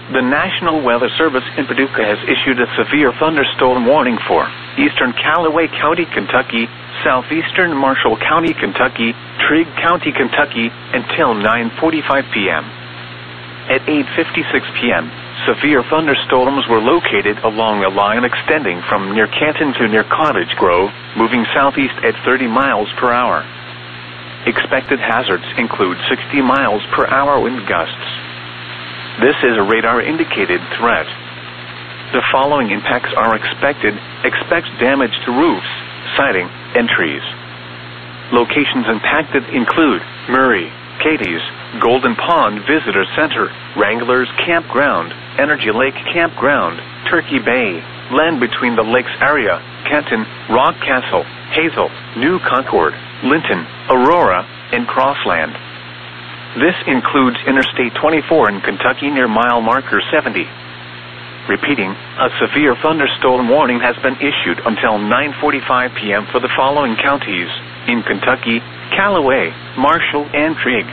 The National Weather Service in Paducah has issued a severe thunderstorm warning for eastern Callaway County, Kentucky, southeastern Marshall County, Kentucky, Trigg County, Kentucky, until 9:45 p.m. At 8:56 p.m., severe thunderstorms were located along a line extending from near Canton to near Cottage Grove, moving southeast at 30 miles per hour. Expected hazards include 60 miles per hour wind gusts. This is a radar-indicated threat. The following impacts are expected. Expect damage to roofs, siding, and trees. Locations impacted include Murray, Katie's, Golden Pond Visitor Center, Wranglers Campground, Energy Lake Campground, Turkey Bay, land between the lakes area, Canton, Rock Castle, Hazel, New Concord, Linton, Aurora, and Crossland. This includes Interstate 24 in Kentucky near mile marker 70. Repeating, a severe thunderstorm warning has been issued until 9:45 p.m. for the following counties in Kentucky: Callaway, Marshall, and Trigg.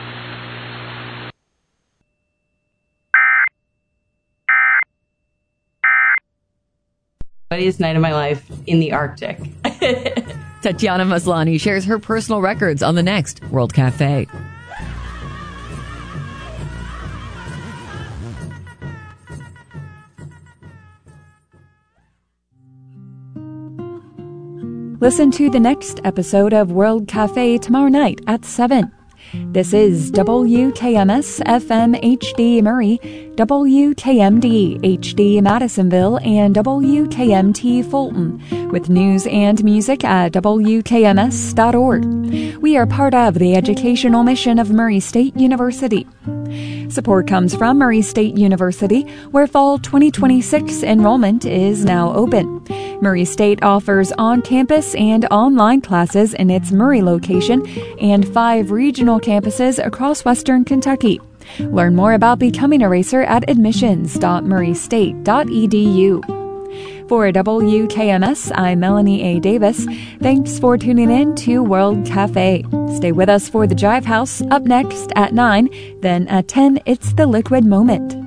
Funniest night of my life in the Arctic. Tatiana Maslany shares her personal records on the next World Cafe. Listen to the next episode of World Cafe tomorrow night at 7. This is WKMS FM HD Murray, WKMD HD Madisonville, and WKMT Fulton, with news and music at WKMS.org. We are part of the educational mission of Murray State University. Support comes from Murray State University, where fall 2026 enrollment is now open. Murray State offers on-campus and online classes in its Murray location and 5 regional campuses across western Kentucky. Learn more about becoming a racer at admissions.murraystate.edu. For WKMS, I'm Melanie A. Davis. Thanks for tuning in to World Cafe. Stay with us for the Jive House up next at 9. Then at 10, it's the Liquid Moment.